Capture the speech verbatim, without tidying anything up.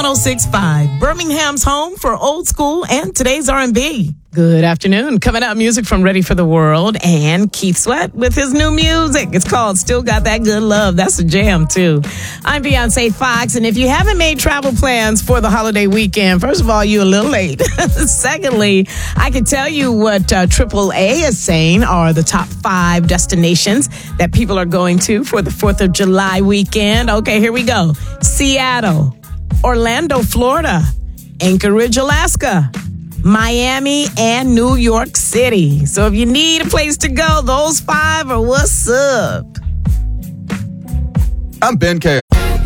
oh six point five, Birmingham's home for old school and today's R and B. Good afternoon. Coming up, music from Ready for the World and Keith Sweat with his new music. It's called Still Got That Good Love. That's a jam, too. I'm Beyonce Fox, and if you haven't made travel plans for the holiday weekend, first of all, you're a little late. Secondly, I can tell you what uh, triple A is saying are the top five destinations that people are going to for the fourth of July weekend. Okay, here we go. Seattle, Orlando, Florida, Anchorage, Alaska, Miami, and New York City. So if you need a place to go, those five are what's up. I'm Ben K.